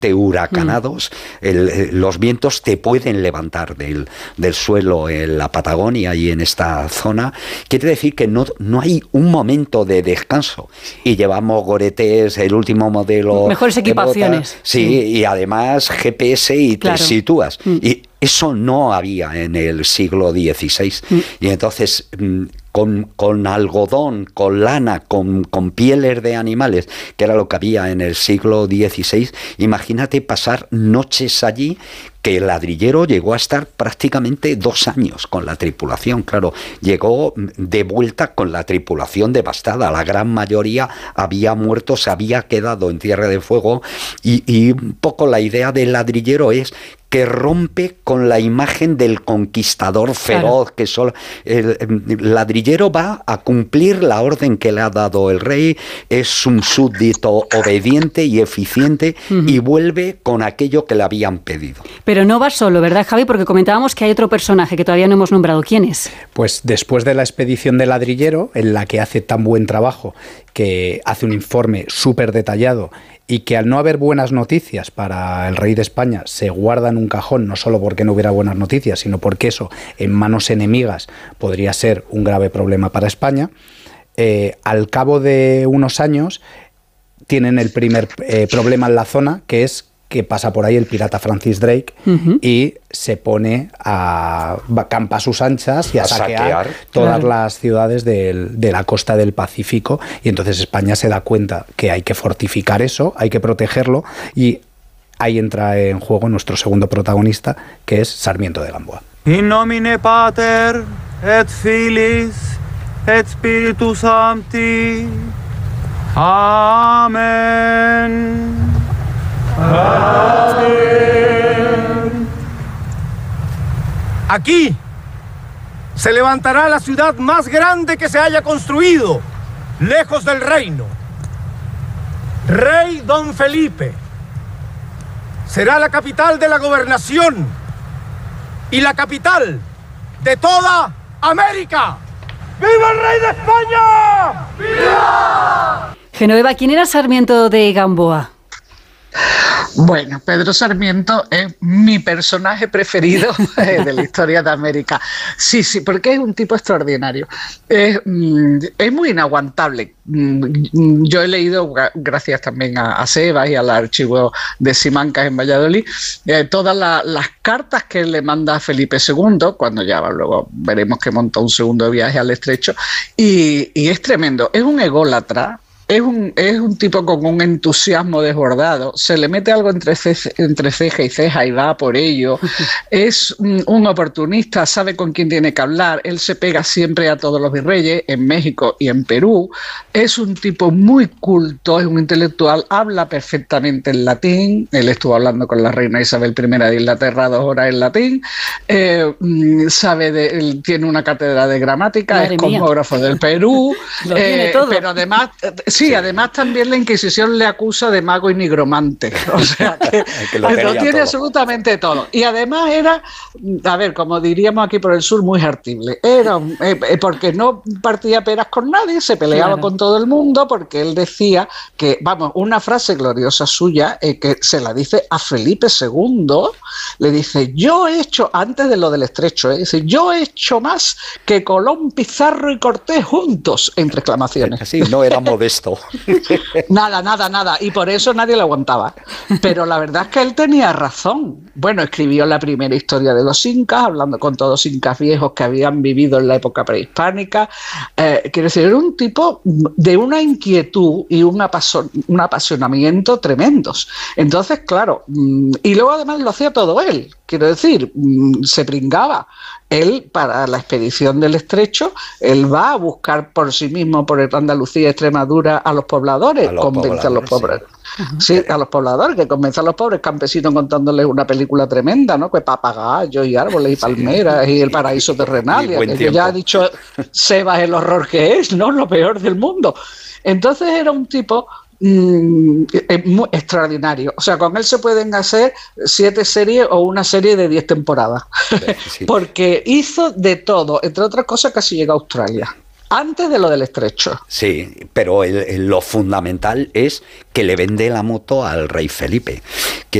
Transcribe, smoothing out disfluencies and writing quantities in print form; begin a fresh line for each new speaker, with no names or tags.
huracanados, los vientos te pueden levantar del suelo en la Patagonia y en esta zona. Quiere decir que no hay un momento de descanso. Y llevamos Gore-Tex, el último modelo.
Mejores equipaciones.
Sí, y además GPS y te sitúas. Y eso no había en el siglo XVI. Y entonces, con algodón, con lana, con pieles de animales, que era lo que había en el siglo XVI, imagínate pasar noches allí, que el ladrillero llegó a estar prácticamente 2 años con la tripulación. Claro, llegó de vuelta con la tripulación devastada. La gran mayoría había muerto, se había quedado en Tierra de Fuego, y un poco la idea del ladrillero es que rompe con la imagen del conquistador feroz, claro, que solo el ladrillero va a cumplir la orden que le ha dado el rey, es un súbdito obediente y eficiente, y vuelve con aquello que le habían pedido.
Pero no va solo, ¿verdad, Javi? Porque comentábamos que hay otro personaje que todavía no hemos nombrado. ¿Quién es?
Pues después de la expedición del ladrillero, en la que hace tan buen trabajo, que hace un informe súper detallado, y que al no haber buenas noticias para el rey de España se guarda en un cajón, no solo porque no hubiera buenas noticias, sino porque eso en manos enemigas podría ser un grave problema para España, al cabo de unos años tienen el primer problema en la zona, que es que pasa por ahí el pirata Francis Drake y se pone campa a sus anchas y a saquear todas las ciudades de la costa del Pacífico, y entonces España se da cuenta que hay que fortificar eso, hay que protegerlo, y ahí entra en juego nuestro segundo protagonista, que es Sarmiento de Gamboa.
In nomine Pater et Filis et Spiritus Sancti. Amén. Amén. Aquí se levantará la ciudad más grande que se haya construido, lejos del reino. Rey Don Felipe será la capital de la gobernación y la capital de toda América. ¡Viva el rey de España! ¡Viva!
Genoveva, ¿quién era Sarmiento de Gamboa?
Bueno, Pedro Sarmiento es mi personaje preferido de la historia de América. Sí, porque es un tipo extraordinario. Es muy inaguantable. Yo he leído, gracias también a Sebas y al archivo de Simancas en Valladolid, todas las cartas que le manda a Felipe II, cuando ya luego veremos que monta un segundo viaje al Estrecho, y es tremendo. Es un ególatra. Es un tipo con un entusiasmo desbordado, se le mete algo entre ceja y ceja y va por ello. Es un oportunista, sabe con quién tiene que hablar, él se pega siempre a todos los virreyes, en México y en Perú. Es un tipo muy culto, es un intelectual, habla perfectamente en latín, él estuvo hablando con la reina Isabel I de Inglaterra 2 horas en latín, él tiene una cátedra de gramática, madre es cosmógrafo del Perú, pero además... Sí, además también la Inquisición le acusa de mago y nigromante, o sea que lo tiene todo, absolutamente todo. Y además era, a ver, como diríamos aquí por el sur, muy hartible. Era porque no partía peras con nadie, se peleaba con todo el mundo, porque él decía que, vamos, una frase gloriosa suya, que se la dice a Felipe II, le dice, yo he hecho, antes de lo del Estrecho, dice, yo he hecho más que Colón, Pizarro y Cortés juntos, entre exclamaciones.
Sí, no era modesto.
Nada, y por eso nadie lo aguantaba. Pero la verdad es que él tenía razón. Bueno, escribió la primera historia de los incas, hablando con todos los incas viejos que habían vivido en la época prehispánica. Quiero decir, era un tipo de una inquietud y un apasionamiento tremendos. Entonces, claro, y luego además lo hacía todo él. Quiero decir, se pringaba. Él, para la expedición del Estrecho, él va a buscar por sí mismo, por Andalucía, Extremadura, a los pobladores, convence a los pobres. Sí, a los pobladores, que convence a los pobres campesinos contándoles una película tremenda, ¿no? Que papagayos y árboles y palmeras y el paraíso terrenal. Y que ya ha dicho Sebas el horror que es, ¿no? Lo peor del mundo. Entonces era un tipo... muy extraordinario. O sea, con él se pueden hacer 7 series o una serie de 10 temporadas. Sí. Porque hizo de todo, entre otras cosas casi llega a Australia. Antes de lo del estrecho.
Sí, pero lo fundamental es que le vende la moto al rey Felipe. Que